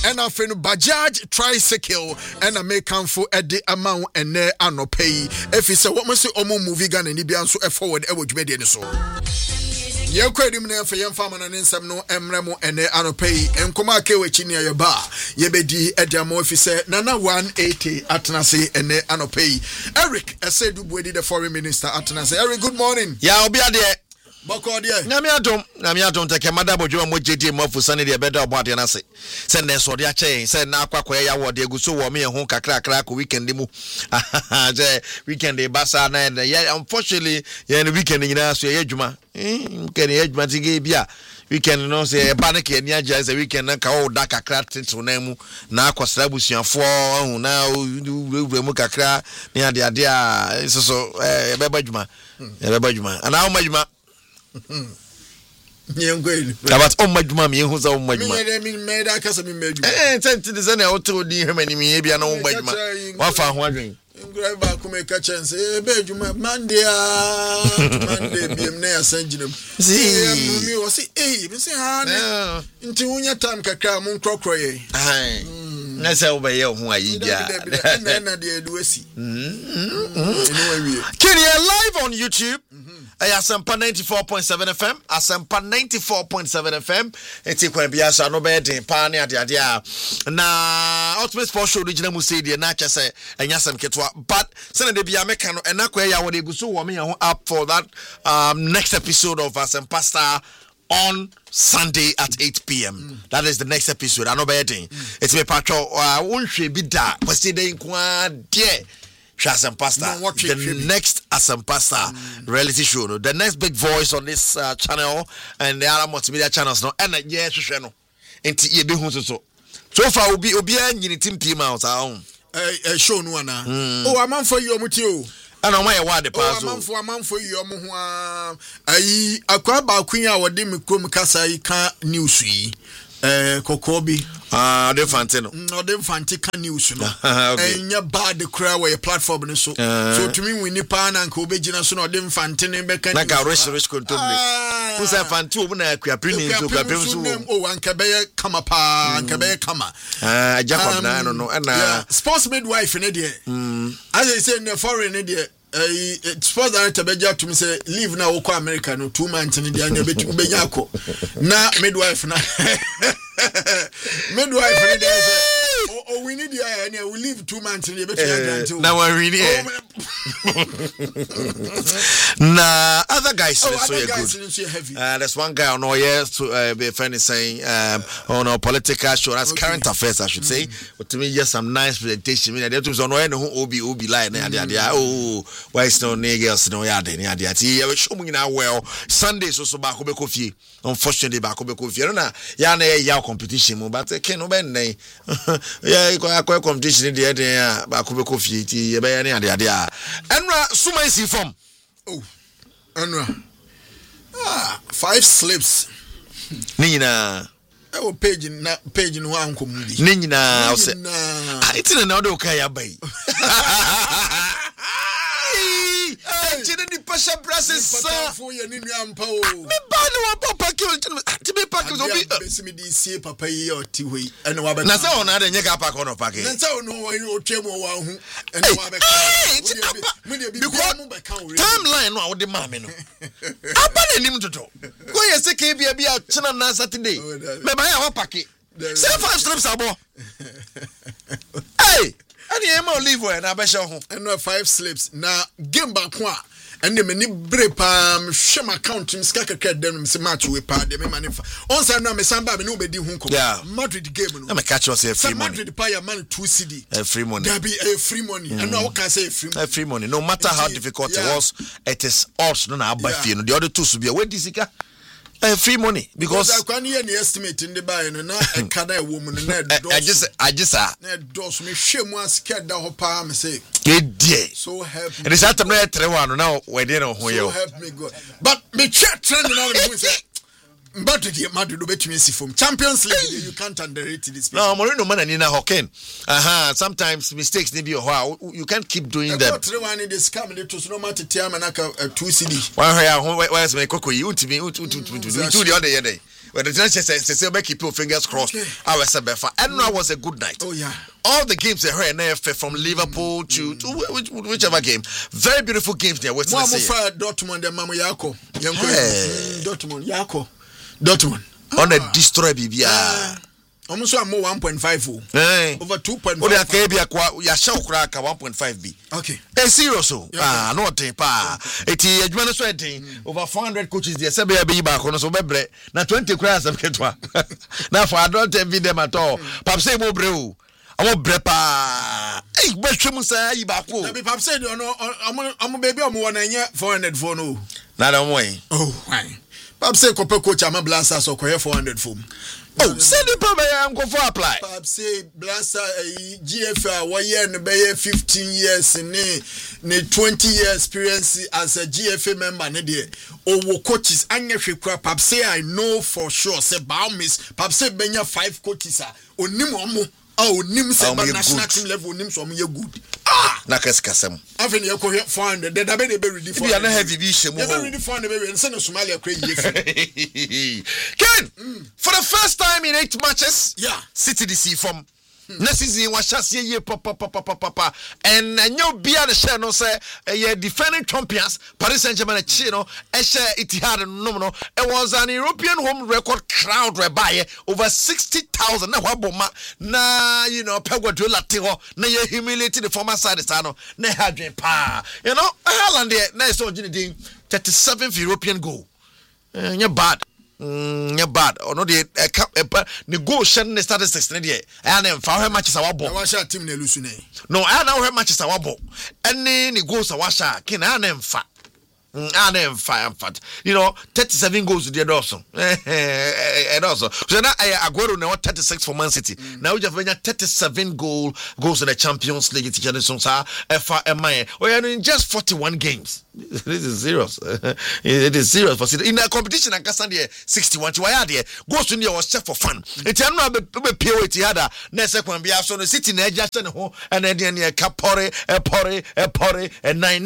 and I fin Bajaj tricycle and I make for at the amount and there are no pay. If it's a woman say omo movie gun and be so forward I would media so. Ye credit me for young farmer and some no emremo and there are no pay and come out which near your bar. Ye be di at your officer Nana 180 Atanase and there are no pay. Eric, I said you would the foreign minister Atanase. Eric, good morning. Yeah, I'll be there. Bokodia. Namiatom take madam Ojo mo jeje mo fusane de beda obo ade na se. Se na so de a chain, se na akwakoye ya wo de guso wo me ho kakra ko weekend mu. Je weekend e basa na yeah, unfortunately, yeah, the weekend nyina so ye adwuma. Weekend ye adwuma tige bia. Weekend no say ba na ke ni agya se weekend na ka wo da kakra tento na mu na akwasra busuafo hu na mu kakra ni ade a so e beba adwuma. E beba adwuma. Ana wo adwuma About madwuma me hu za madwuma me made akasa me madwuma senti de na oto di hemani me bia na madwuma wa fa ho adwen ngrai ba ku me ka chance be adwuma Monday biem na asanjinam me wo say me say ha nti unya time kakra mu nkrokroye na say obeye ho ayi bia na de eduasi Kenny live on YouTube Asempa 94.7 FM, Asempa 94.7 FM. Eti kwa biasa no be den pa ne ade na Ultimate Sports Show original musedi na kyese enyasem ketwa but sene de bia meka no enakwa ya wo de guso wo me up for that next episode of Asempa Star on Sunday at 8 p.m. That is the next episode. I know be den. Eti me patcho wonhwe bi da kwese den kwa de Asampasta, the next Asampasta reality show, no? The next big voice on this channel and the other multimedia channels, no, and yes, no, and ye be so far, will be any team out our own. Show no one. Oh, a man for you, Mutio. And on my word, the pass. A man for you, I quite about Queen, our Dimicum Casa, news. Kokobi de Fantino no de Fantica news no and ya bad the crowd where platform so to me we nipa na nka obegina so no de Fantino be kan na ka risk control who say Fantu obu na akua premi so akua premi so o anka be kama pa anka be kama Jacob na no na sports midwife ne de as I say in the foreign ne de sports director beja to me say leave now go America no 2 months in the anya betu benya ko na midwife na midwife ne dey say oh we need ya and we leave 2 months in the betu now we really na other guys so you good there's one guy on here to be friend is saying on a political show that's current affairs I should say but to me just some nice presentation me there to on who obi line oh why is no niggas no ya dey ya ti we show mu na well Sunday so back go be coffee unfortunately back go be coffee na ya competition mu but ken no be nai ya ko competition dey back go be coffee ti be ya ne ade enra suma isi form oh enra 5 slips ni na o page no anko mu di ni na o se itina na o de ka ya bai Chine di pasha brasses sa for ye ni ampa o me ba ni wa papa ki o ti me pack so bi besi me di sie papa yi o ti hoi ene wa be na sa ona de nye ka pack ono pack na sa ono o twem o wa hu ene wa be ka me de bi mu be ka o timeline no a wo de ma me no aba na nim toto go ye se ke bia bia china na Saturday me ba ya wa pack say 5 strips abo hey and you mo live where na be show ho and 5 slips na game back one and the many break share my account in ska kakra dem se match we pa dem man on say na me samba me no be di hu ko Madrid game no me catch us free money Madrid pa ya man 2 CD free money there be a free money and no can say free money no matter how difficult it was it is us no na abafie no the other two so be we disika free money because I can hear the estimate in the buy no na e kada e wo mu no na I just na dos me hwemu aska da ho pa me say so help me and it's at me 3-1 now we dey no ho yo so help me God but me check trend now me say but the Madrid do betimi si from Champions League you can't underrate this no Mourinho man ni na hoken sometimes mistakes need be you can't keep doing them 3-1 in the scam they to no matter tiam na 2 CD why is me kokoyi untimi the other year When the chance say make people fingers crossed. I was a befa. And now was a good night. Oh yeah. All the games they heard from Liverpool to whichever game. Very beautiful games there. What's the same? Dortmund and Mamu Yako. Dortmund. On a destroy BBA. Almost more 1.5. Over 2.5. Oh, they can be a 1.5B. Okay. A serious. Not a pa. It's administrating over 400 coaches. The Sabia be back on us over now 20 crowds of Ketwa. Now, for I don't envy them at all. Papse mo brew. I want brepa. Hey, but you must say, Baku. Pap said, I'm a baby, I'm 400 for no. Not on way. Oh, why? Pap said, coach, I'm a blaster, so 400 for me. Oh, send the problem I'm going for apply. Pap say blaster GFA 1 year and 15 years and 20 years experience as a GFA member. Oh, coaches, Pap say I know for sure. Say Baumis, Pap say Benya 5 coaches are Onimo. Oh, Nim say national team level Nim so me good. Nakasam. Aven you go 400. Then I be ready for. You are not heavy vision. You are ready for the baby and send Somalia crazy. Ken, for the first time in 8 matches, City DC from next season was just ye papa and you be at the channel say defending champions Paris Saint-Germain chino Etihad no it was an European home record crowd whereby over 60,000 na you know Guardiola Tio na you humiliated the former side no na hadwen pa you know Haaland na so 37th European goal bad. Bad or no the goal shen statistics there and then for how matches our ball team no I know how matches our ball any the goals our sha kin and fa you know 37 goals to the Dawson and also so now Aguero now 36 for Man City now we have 37 goals in the Champions League in just 41 games. This is serious. It is serious for City in the competition and Cassandra 61 to why there goes in there was set for fun it's not be pure it had next second be so the City na just and then kapore and nine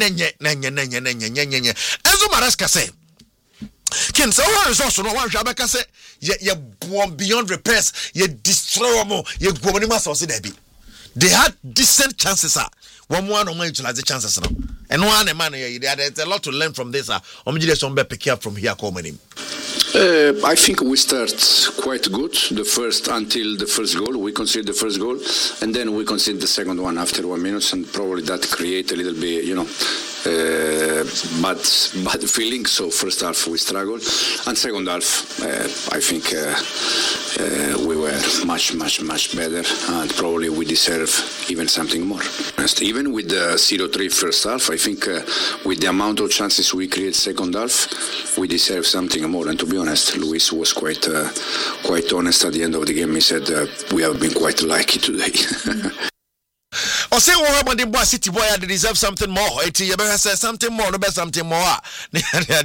Enzo Maresca say Ken so one resource no one Shabaka say you beyond repairs you destroy more you go many must also there be they had decent chances one on one utilize the chances now and one man there's a lot to learn from this pick up from here coming I think we start quite good until the first goal. We concede the first goal and then we concede the second one after 1 minute and probably that create a little bit, you know, bad feeling. So first half we struggled and second half I think we were much better and probably we deserve even something more. Even with the 0-3 first half, I think with the amount of chances we create second half, we deserve something more. And to be honest, Luis was quite honest at the end of the game. He said we have been quite lucky today. Or say what the boy City boy they deserve something more. You better say something more, no better something more. They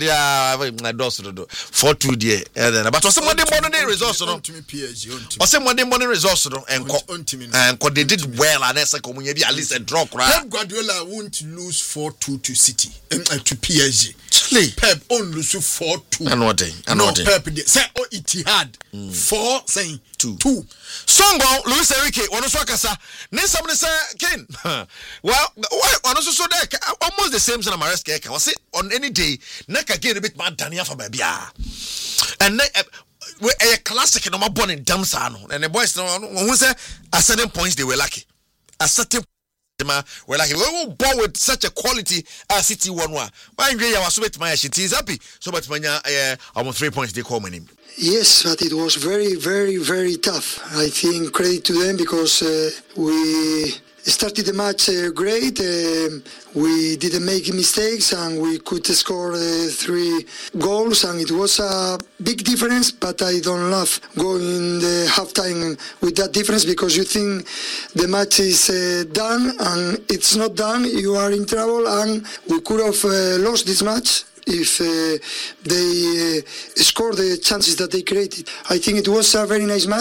4-2 there. But or some money resource no. Or some money resource no and they did well and that's like at least a draw. Pep Guardiola won't lose 4-2 to City to PSG. Pep on lose 4-2. I know Pep say Etihad 4 saying 2. Songo Luis Enrique one so kasa. Then somebody say Ken. Well, why also so there almost the same as Maresca can say on any day naka get a bit mad Dania for baby. And a classic no more born in Damsano and the boys who say at certain points they were lucky. At certain we're like we will born with such a quality as City 1-1. Why Andrea was so my she is happy. So but when almost 3 points they call my name. Yes, but it was very tough. I think credit to them because we started the match great. We didn't make mistakes and we could score 3 goals and it was a big difference, but I don't love going the halftime with that difference because you think the match is done and it's not done, you are in trouble and we could have lost this match if they scored the chances that they created. I think it was a very nice match.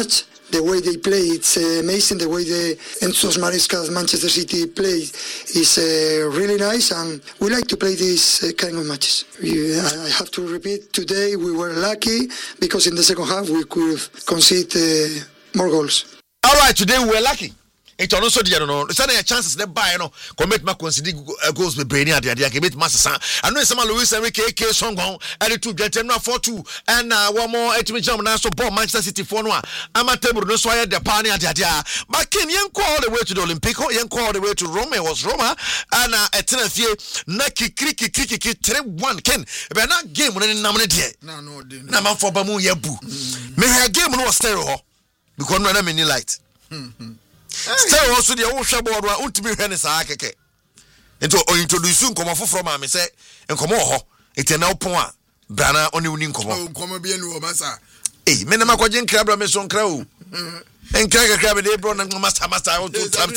the way they play, it's amazing. The way the Enzo Maresca's Manchester City play is really nice, and we like to play these kind of matches. I have to repeat, today we were lucky because in the second half we could concede more goals. All right, today we were lucky. It also the no. So there chances they buy no. Commit ma consider goals with brainy at the commit master. I know some Luis Enrique AK song on and to get 4-2 and one more ultimate jump now so ball Manchester City 4-1. I'm at table no so the party at the but can you call all the way to the Olympico, you call all the way to Roma, it was Roma and at Tenerife Naki 3-1 Ken. But not game when any nominated. No, man for Bamu Yabu. Me her game no stereo because no many light. Still also the old shabo wa ultimate hennes akeke. Into introduce nkomo foforo ma me say nkomo ho ite na opon a brana oni uni nkomo. Nkomo bi enu o masa. Me na makwaje nkra bra me so nkra o. Nkra kakra be dey bro na master o to tam.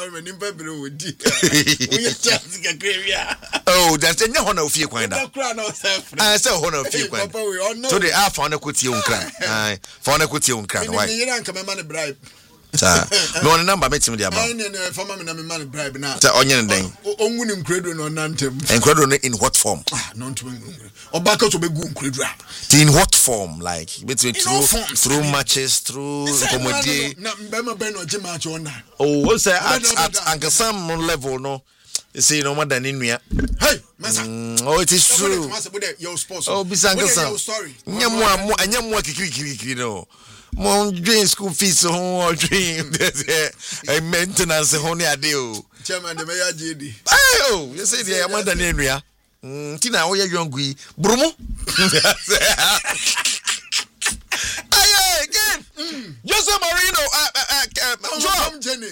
Oh, that's enya ho na ofie kwan da. Say ho na ofie kwan. So the afa na kotie nkra. Ai, fa na kotie nkra why? Me nka me man bribe. No number meeting the amount. Former man bribe now. Onion then. Only incredible no nantem. Incredible in what form? Non to or back to be good incredible. In what form? Like between through matches, through comedy. Oh, what's that at Uncle Sam level? No, you see, no more than in me. Hey, Massa. Oh, it is true. Oh, Bisanka sorry. Nyamwa kiki no. Mon dream school fees on dream maintenance honey adeo. Chairman the mayor JD. Oh, you say the amount of area. Tina, oh, you're young, Brumo. Again, Jose Marino, Jenny.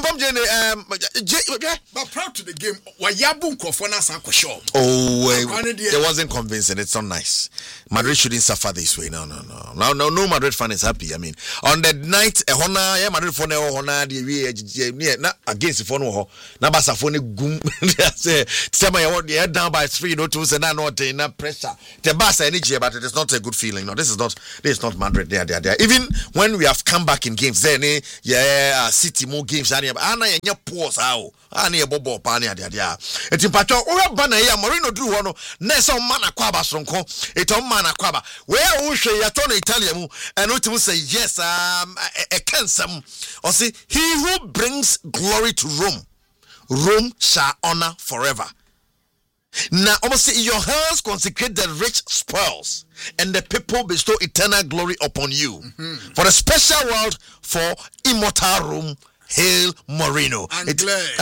But proud to the game. Why Yabunko for Nasa show? Oh, it wasn't convincing. It's not nice. Madrid shouldn't suffer this way. No. No Madrid fan is happy. I mean, on the night, Hona, Madrid phone, Hona, the against the phone, Nabasa phone, goom. Tell me, you're down by 3-2, and not enough pressure. The Barca energy, but it is not a good feeling. No, this is not Madrid. There. Even when we have come back in games, then City more games. Ana ya pause how. Ana ya bobo pani adia. Eti pacho ora bana ya Marino do hono na so mana kwaba sonko. Eto mana kwaba. Where wo hwe ya to na Italia mu and otimu say yes kensam. Or say he who brings glory to Rome shall honor forever. Now, almost your hands consecrate the rich spoils, and the people bestow eternal glory upon you. For a special world for immortal Rome, hail Marino. And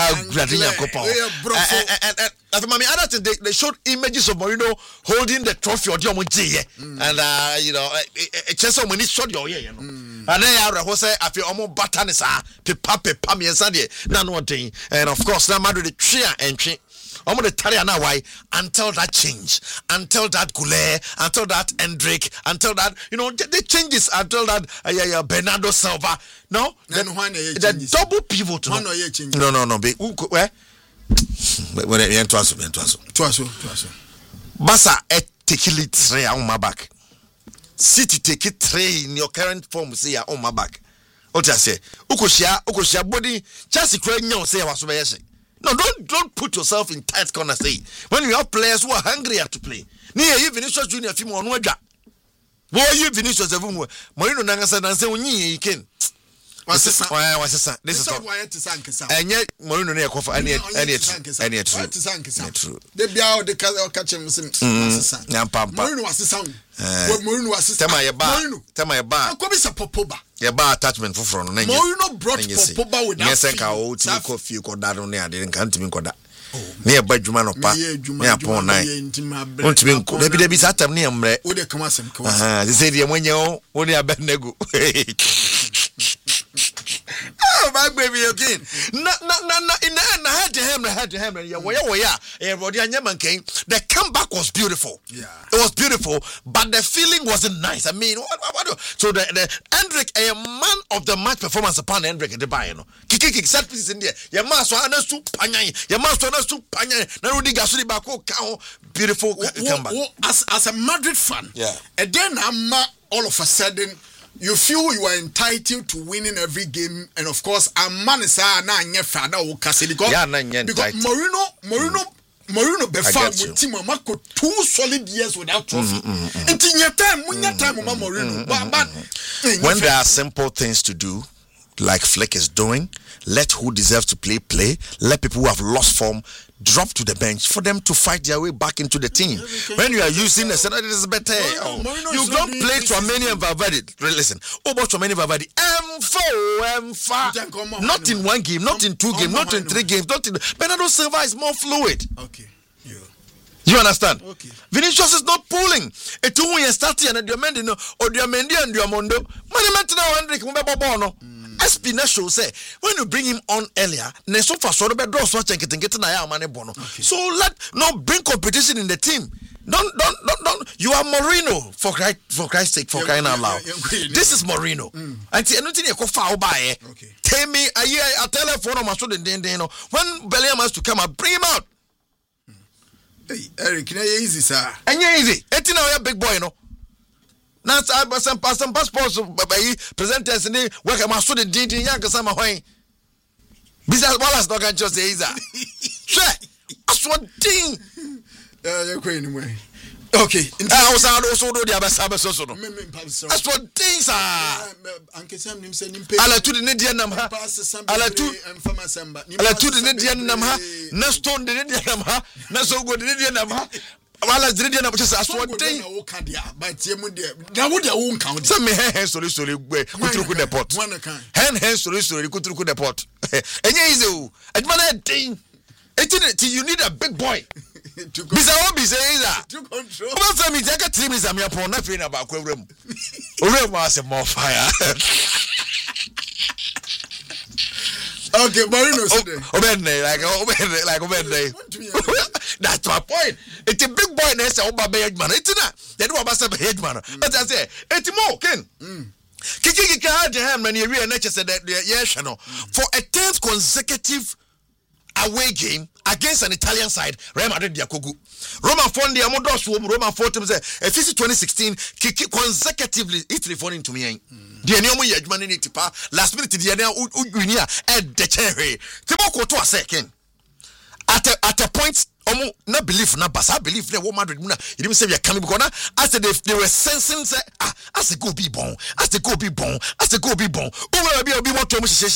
they showed images of Marino holding the trophy of Diomuji, and it's just so many shot your ear, and then I was say, I feel almost batanisa, Pepa, me and Sunday, none one thing, and of course, now Madrid the cheer entry. I'm going to tell you now why. Until that change, until that Goulet, until that Hendrick, until that the changes, until that Bernardo Silva. No, the double pivot. No. Be where? When twaso. Basa take it 3 on my back. City take it 3 in your current form. Say on my back. What I say? Ukoshia body. Chelsea cry now. Say was so. No, don't put yourself in tight corner. Say when you have players who are hungry to play. Near you Vinicius Junior film on Wega. Why you Vinicius Evunwe? Marino Nangasa and say you can. This is why to Sankasa. And yet Marino near coffee any true. They be out the color catch him. Marino was the sound. Marino was Tama bar. Come Popoba. Your bar attachment for front. Marino brought Popoba with yes, I can't coffee or that on there. I didn't come to me. Near Bedjuman or Pa, near Pond 9. Want to be maybe Satam near me. Would they come as him? They say, when you only a bad nego. Oh, my baby again. No, in the end, I had to him. The comeback was beautiful. Yeah, it was beautiful, but the feeling wasn't nice. I mean, what? So the Hendrick, a man of the match performance upon Hendrick at the Bayern. Kick set pieces in there. Your master understood Panya. Your master understood Panya. Now Rudy Gasoli Bako cow. Beautiful comeback. As a Madrid fan, yeah. And then I'm all of a sudden. you feel you are entitled to winning every game, and of course, a man is na nyefa na because Mourinho befa with team Marco 2 solid years without trophy. And in your time, Mourinho. But when there are simple things to do, like Flick is doing, let who deserves to play. Let people who have lost form drop to the bench for them to fight their way back into the team. When you are using a center, it is better. You don't play Tchouameni and Valverde. Listen, about Tchouameni and Valverde, M4. Not in one game, not in 2 games, not in 3 games, not in. Bernardo Silva is more fluid. Okay. You understand? Okay. Vinicius is not pulling. It's when you start and Diamendi or Diamendi and Diamondo. Monument now, Hendrik Mbebono. Espina show say when you bring him on earlier, so far so be draw so check it and get na money bono. So bring competition in the team. Don't you are Mourinho for Christ's sake, for crying out loud. This is Mourinho. And anything you go foul by tell me a telephone on my shoulder when Bellingham has to come out, bring him out. Hey, Eric, easy, sir. And easy. It's now a big boy, you know. Now, some passports presenters and they work at my student dating young summer way. Besides, Wallace not just say, sure, that's one thing. You're going anyway. Okay. I was also do the other Sabbath. That's what things are. Ala to the Nidian Namha. Ala to the Nidian Namha. Naston the Nidian Namha. Naso good Nidian Namha. Wala Nidian Namha. That's what thing. But there would your own count. Some hands sorry, Kutuku the pot. Hands sorry, Kutuku the pot. And yes, admire thing. You need a big boy. Bisa obi say that. To control. Oba say me take 3 minutes am here for na fear about kwewrem. Ore mo ase more fire. Okay, Mourinho said. Obenne That's my point. It's a big boy na say oba be headman. It's na. They do oba say headman. But I say, it's more ken. Kiki had the hand man here and said that yes no. For a 10th consecutive away game against an Italian side, Real Madrid Diakogu. Roma Fondi Amodos Roma Fortum say a 2016 consecutively Italy falling to me. The Niomo Yajman in Tipa, last minute the Yana Unia at the cherry. Tiboko to a second. At a point, not believe, not but I believe that Madrid Muna, you didn't say you're coming because as they were sensing, as a go be bon, as the go be bon, as the go be bon. Over a bit of what